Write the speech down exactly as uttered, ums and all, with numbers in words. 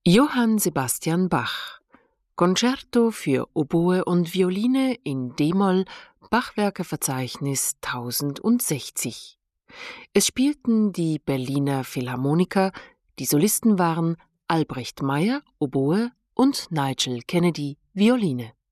Johann Sebastian Bach Concerto für Oboe und Violine in d-Moll, Bachwerkeverzeichnis tausendsechzig. Es spielten die Berliner Philharmoniker, die Solisten waren Albrecht Meyer, Oboe und Nigel Kennedy, Violine.